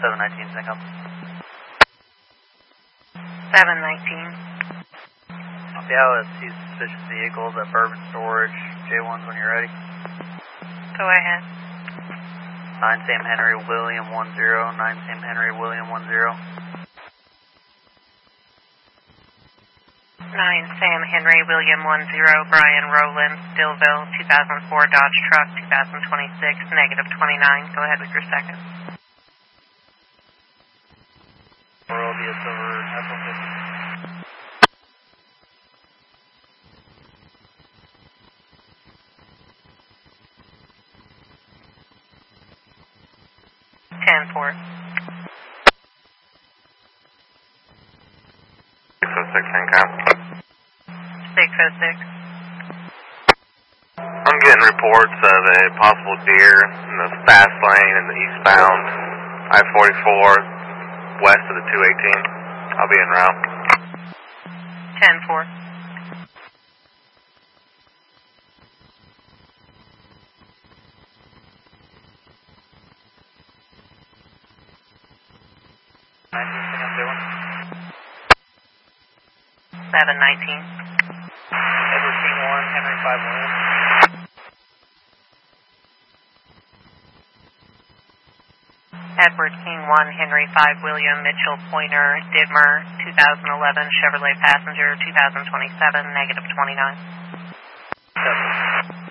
719 Syncom. 719. Yeah, let's see suspicious vehicles at Bourbon Storage. J1s when you're ready. Go ahead. 9 Sam Henry William 10. 9 Sam Henry William 10. 9 Sam Henry William 10. Brian Rowland, Stillville, 2004 Dodge Truck, 2026, negative 29. Go ahead with your second. Or will be a silver F-150. 10-4. 606 Syncom. 606. I'm getting reports of a possible deer in the fast lane in the eastbound I-44 west of the 218. I'll be en route. 10-4. 719. Edward King 1, Henry 5 William. Edward King 1, Henry 5 William, Mitchell Pointer, Didmer, 2011 Chevrolet Passenger, 2027, negative 29. 7.